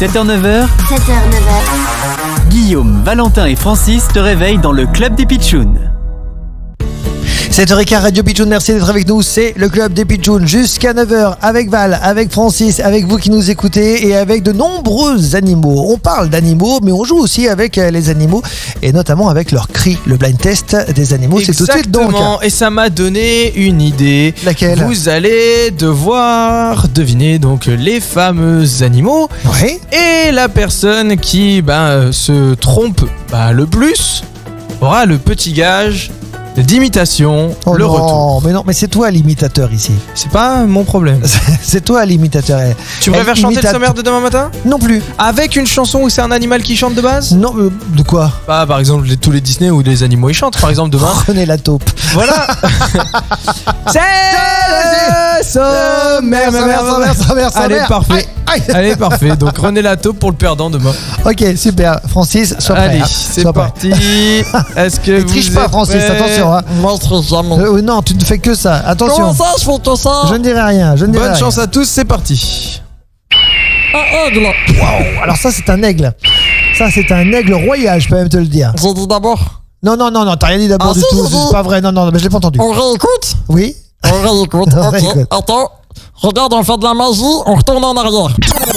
7h-9h, 7h-9h, Guillaume, Valentin et Francis te réveillent dans le Club des Pitchouns. 7h15 Radio Pitchoun, merci d'être avec nous, c'est le Club des Pitchouns jusqu'à 9h avec Val, avec Francis, avec vous qui nous écoutez et avec de nombreux animaux. On parle d'animaux mais on joue aussi avec les animaux et notamment avec leurs cris, le blind test des animaux. C'est tout de suite donc. Et ça m'a donné une idée. Laquelle? Vous allez devoir deviner donc les fameux animaux. Oui. Et la personne qui se trompe le plus aura le petit gage d'imitation, Oh le non, retour. mais c'est toi l'imitateur ici. C'est pas mon problème. C'est toi l'imitateur. Tu préfères chanter le sommaire de demain matin? Non plus. Avec une chanson où c'est un animal qui chante de base? Non, de quoi? Pas par exemple tous les Disney où les animaux ils chantent. Par exemple demain. Prenez la taupe. Voilà. C'est le sommaire. Allez, parfait. Allez, parfait. Donc René Lataupe pour le perdant demain. Ok, super. Francis, sois prêt. Allez, hein. c'est Sois prêt. parti. Est-ce que vous Triche pas, êtes Francis, prêts? attention. Hein. moi je fais jamais. Non, tu ne fais que ça. Attention. Comment ça je fais que ça? Je ne dirai rien. Je ne dirai Bonne rien. chance à tous, c'est parti. Un aigle. Alors ça, c'est un aigle. Ça, c'est un aigle royal, je peux même te le dire. J'ai dit d'abord. Non, t'as rien dit d'abord Ah, du si, tout. si, si. C'est pas vrai. Non, mais je l'ai pas entendu. On réécoute. Oui. On réécoute. On Ok. réécoute. Attends. Regarde, on fait de la magie. On retourne en arrière.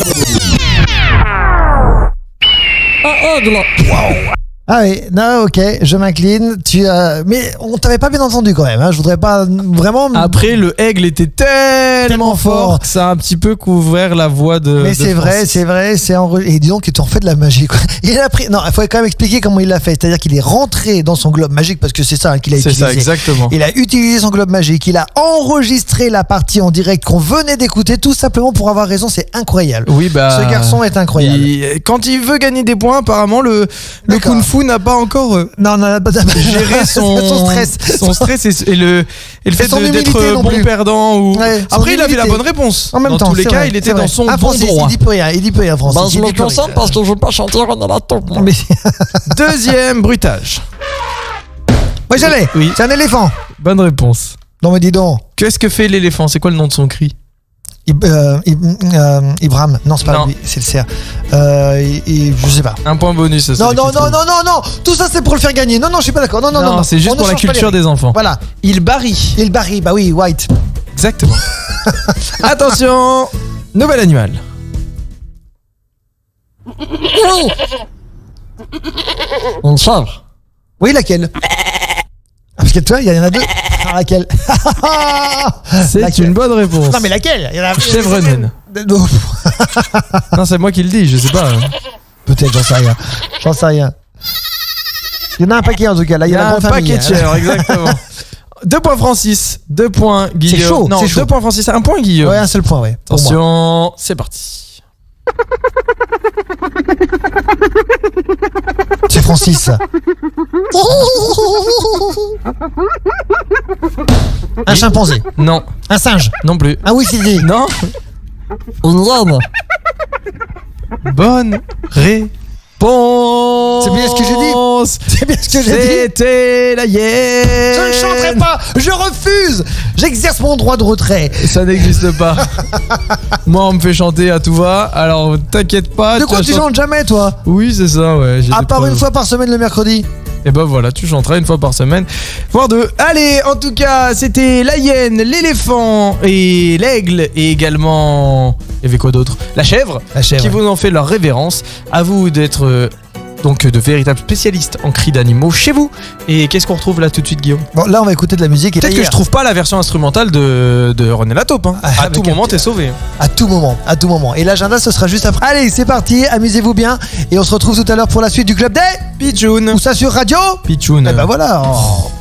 Un aigle. Ah oui, non, ok, je m'incline. Mais on t'avait pas bien entendu quand même. Hein. Je voudrais pas vraiment. Après, le aigle était tellement Tellement fort. fort que ça a un petit peu couvert la voix de. Mais de c'est vrai, Francis. c'est vrai, et dis donc qu'il t'en fait de la magie quoi. Il a pris, non, il faut quand même expliquer comment il l'a fait, c'est-à-dire qu'il est rentré dans son globe magique parce que c'est ça qu'il a C'est utilisé. ça, exactement. Il a utilisé son globe magique, il a enregistré la partie en direct qu'on venait d'écouter tout simplement pour avoir raison, c'est incroyable. Oui, Ce garçon est incroyable. Quand il veut gagner des points, apparemment, le D'accord. kung-fu n'a pas encore Non, pas géré son stress. son stress et le fait son d'être humilité non bon plus. perdant. Ou... Ouais, son Après, il avait la humilité. bonne réponse. En même dans temps, tous les c'est cas, vrai, il était c'est dans vrai. son bon Francis, droit. il dit peu rien, Francis. Bah, je il me dit plus rien. concentre parce que je veux pas chanter René Lataupe. Mais Deuxième bruitage. moi j'allais. Oui. C'est un éléphant. Bonne réponse. Non mais dis donc. Qu'est-ce que fait l'éléphant? C'est quoi le nom de son cri? Ibrahim. Non, c'est pas Non. lui, c'est le cerf. Je sais pas. Un point bonus. Non, tout ça c'est pour le faire gagner. Non, je suis pas d'accord. Non. C'est On juste ne pour la change pas les culture règles. des enfants. Voilà. Il barille. Il barille, bah oui, white. Exactement. Attention, nouvel animal. Oui. Une chèvre. Oui, laquelle? Parce que toi, il y en a deux. Ah, laquelle? C'est Laquelle? une bonne réponse. Non, mais laquelle? Il y en a... Chèvre naine. Non. Non, c'est moi qui le dis, je sais pas. Peut-être, j'en sais rien. Il y en a un paquet en tout cas. Là, il y en a un grande famille. paquet de chèvres, exactement. 2 points Francis, 2 points Guillaume. C'est chaud, Non, c'est chaud. 2 points Francis, 1 point Guillaume. Ouais, un seul point, ouais. Pour moi. Attention, c'est parti. C'est Francis. Un chimpanzé. Non, Un singe. non plus. Un wifidi. Non. Une hyène. Bonne réponse. C'est bien ce que j'ai dit. C'est bien ce que j'ai dit. C'était la hyène. Je ne chanterai pas. Je refuse. J'exerce mon droit de retrait. Ça n'existe pas. Moi, on me fait chanter à tout va. Alors, t'inquiète pas. De quoi vas tu chanter- chantes jamais, toi? Oui, c'est ça, ouais. j'ai À des part preuves. une fois par semaine le mercredi. Et ben voilà, tu chanteras une fois par semaine, voire 2. Allez, en tout cas, c'était la hyène, l'éléphant et l'aigle et également... Il y avait quoi d'autre? La chèvre. La chèvre. Qui vous ont fait leur révérence. À vous d'être donc de véritables spécialistes en cris d'animaux chez vous. Et qu'est-ce qu'on retrouve là tout de suite, Guillaume? Bon, là, on va écouter de la musique. Et Peut-être que je trouve pas la version instrumentale de René Lataupe. Hein. Ah, À tout mais moment, quel- t'es sauvé. À tout moment. Et l'agenda, ce sera juste après. Allez, c'est parti. Amusez-vous bien. Et on se retrouve tout à l'heure pour la suite du Club des... Pitchoun. Où ça sur Radio? Pitchoun. Eh ben voilà. Oh.